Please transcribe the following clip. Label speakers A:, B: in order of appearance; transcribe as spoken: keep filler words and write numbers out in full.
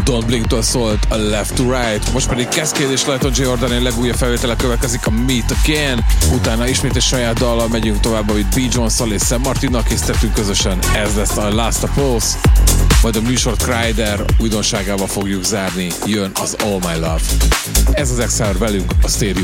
A: Don't Blink-től szólt a Left to Right, most pedig Cascade és Lighton J. Jordan legújabb felvétele következik, a Meet Again, utána ismét egy saját dallal megyünk tovább, amit B. Jones-szal és Sam Martinnal készítettünk közösen, ez lesz a Last of Pulse, majd a műsort Kryder újdonságával fogjuk zárni, jön az All My Love. Ez az X R velünk a Stereo